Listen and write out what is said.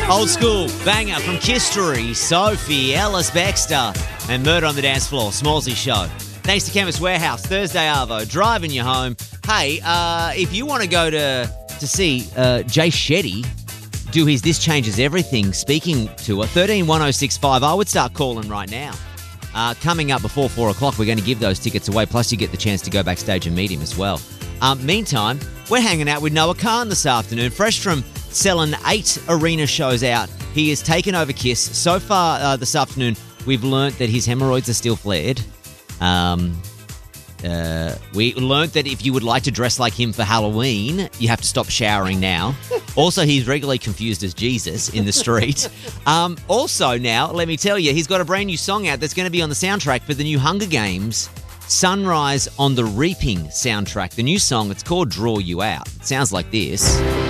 Old school banger from Kistery, Sophie, Ellis Baxter, and Murder on the Dance Floor, Smallsy Show. Thanks to Chemist Warehouse, Thursday Arvo, driving you home. Hey, if you want to go to see Jay Shetty do his This Changes Everything speaking tour, 131065, I would start calling right now. Coming up before 4 o'clock, we're going to give those tickets away, plus you get the chance to go backstage and meet him as well. Meantime, we're hanging out with Noah Khan this afternoon, fresh from selling 8 arena shows out. He has taken over KISS. So far this afternoon, we've learnt that his hemorrhoids are still flared. We learnt that if you would like to dress like him for Halloween, you have to stop showering now. Also, he's regularly confused as Jesus in the street. Also now, let me tell you, he's got a brand new song out that's going to be on the soundtrack for the new Hunger Games Sunrise on the Reaping soundtrack. The new song, it's called Draw You Out. It sounds like this.